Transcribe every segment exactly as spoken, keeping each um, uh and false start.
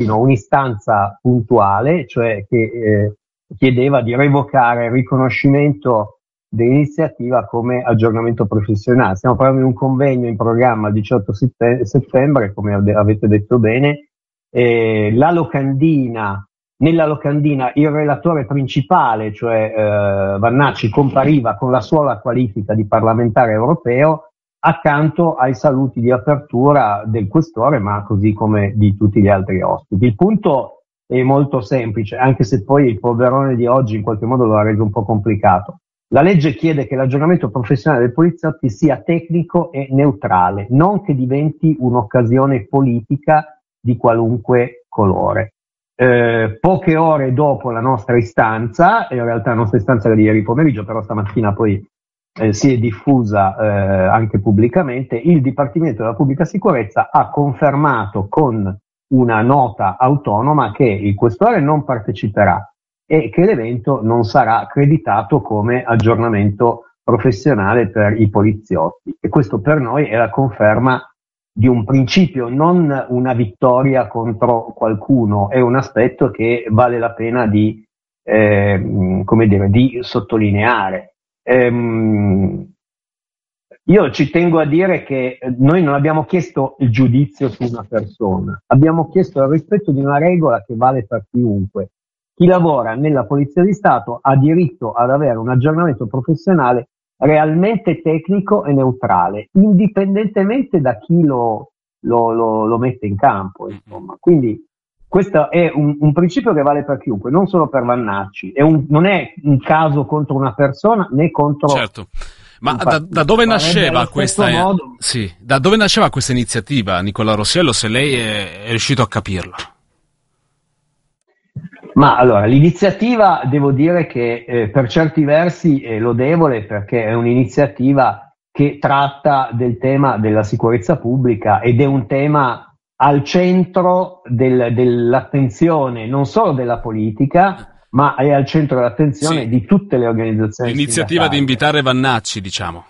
persino un'istanza puntuale, cioè che eh, chiedeva di revocare il riconoscimento dell'iniziativa come aggiornamento professionale. Stiamo parlando di un convegno in programma il diciotto settembre, come avete detto bene. Eh, la locandina, nella locandina il relatore principale, cioè eh, Vannacci, compariva con la sola qualifica di parlamentare europeo accanto ai saluti di apertura del questore, ma così come di tutti gli altri ospiti. Il punto è molto semplice, anche se poi il polverone di oggi in qualche modo lo ha reso un po' complicato. La legge chiede che l'aggiornamento professionale dei poliziotti sia tecnico e neutrale, non che diventi un'occasione politica di qualunque colore. Eh, poche ore dopo la nostra istanza, in realtà la nostra istanza era di ieri pomeriggio, però stamattina poi eh, si è diffusa eh, anche pubblicamente, il Dipartimento della Pubblica Sicurezza ha confermato con una nota autonoma che il questore non parteciperà e che l'evento non sarà accreditato come aggiornamento professionale per i poliziotti. E questo per noi è la conferma di un principio, non una vittoria contro qualcuno, è un aspetto che vale la pena di, eh, come dire, di sottolineare. Ehm, io ci tengo a dire che noi non abbiamo chiesto il giudizio su una persona, abbiamo chiesto il rispetto di una regola che vale per chiunque. Chi lavora nella Polizia di Stato ha diritto ad avere un aggiornamento professionale realmente tecnico e neutrale, indipendentemente da chi lo, lo, lo, lo mette in campo, insomma. Quindi questo è un, un principio che vale per chiunque, non solo per Vannacci. È un, non è un caso contro una persona né contro... Certo. Ma da, da dove nasceva questa sì, da dove nasceva questa iniziativa, Nicola Rossiello, se lei è, è riuscito a capirla? Ma allora, l'iniziativa devo dire che eh, per certi versi è lodevole, perché è un'iniziativa che tratta del tema della sicurezza pubblica ed è un tema al centro del, dell'attenzione non solo della politica, ma è al centro dell'attenzione sì. di tutte le organizzazioni L'iniziativa sindacali. di invitare Vannacci, diciamo.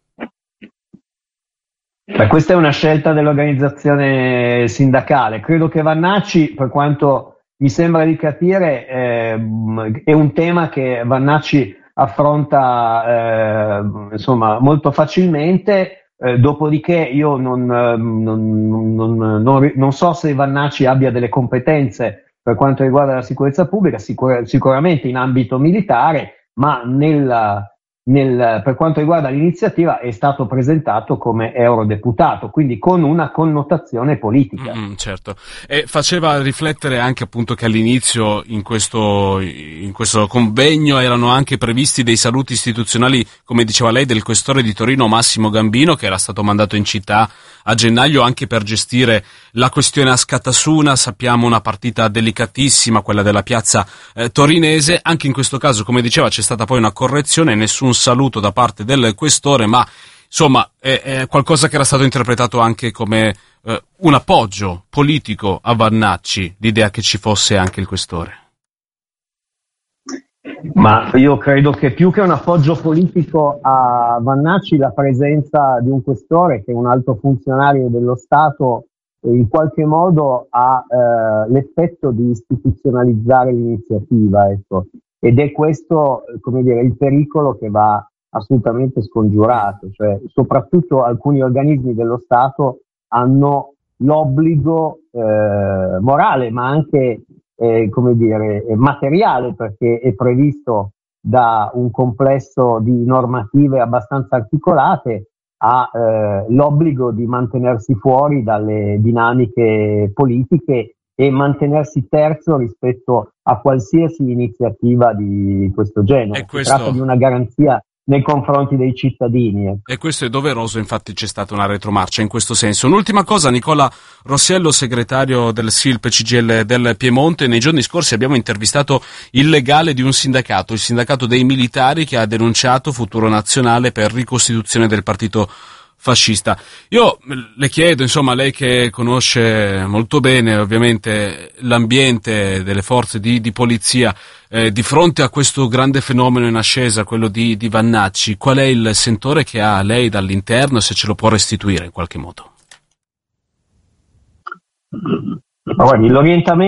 Beh, questa è una scelta dell'organizzazione sindacale. Credo che Vannacci, per quanto mi sembra di capire, eh, è un tema che Vannacci affronta eh, insomma molto facilmente, eh, dopodiché io non, non, non, non, non so se Vannacci abbia delle competenze per quanto riguarda la sicurezza pubblica, sicur- sicuramente in ambito militare, ma nella Nel, per quanto riguarda l'iniziativa è stato presentato come eurodeputato, quindi con una connotazione politica. Mm, certo, e faceva riflettere anche appunto che all'inizio in questo, in questo convegno erano anche previsti dei saluti istituzionali, come diceva lei, del questore di Torino Massimo Gambino, che era stato mandato in città a gennaio anche per gestire la questione Askatasuna. Sappiamo una partita delicatissima, quella della piazza eh, torinese. Anche in questo caso, come diceva, c'è stata poi una correzione, nessun saluto da parte del questore, ma insomma è, è qualcosa che era stato interpretato anche come eh, un appoggio politico a Vannacci, l'idea che ci fosse anche il questore. Ma io credo che più che un appoggio politico a Vannacci, la presenza di un questore, che è un alto funzionario dello Stato, in qualche modo ha eh, l'effetto di istituzionalizzare l'iniziativa, ecco. Ed è questo, come dire, il pericolo che va assolutamente scongiurato, cioè soprattutto alcuni organismi dello Stato hanno l'obbligo eh, morale, ma anche eh, come dire, materiale, perché è previsto da un complesso di normative abbastanza articolate, ha eh, l'obbligo di mantenersi fuori dalle dinamiche politiche e mantenersi terzo rispetto a qualsiasi iniziativa di questo genere. Questo... Si tratta di una garanzia nei confronti dei cittadini. Eh. E questo è doveroso, infatti c'è stata una retromarcia in questo senso. Un'ultima cosa, Nicola Rossiello, segretario del S I L P C G I L del Piemonte. Nei giorni scorsi abbiamo intervistato il legale di un sindacato, il sindacato dei militari, che ha denunciato Futuro Nazionale per ricostituzione del partito fascista. Io le chiedo, insomma, lei che conosce molto bene ovviamente l'ambiente delle forze di, di polizia, eh, di fronte a questo grande fenomeno in ascesa, quello di, di Vannacci, qual è il sentore che ha lei dall'interno, se ce lo può restituire in qualche modo? Ma guardi, l'orientamento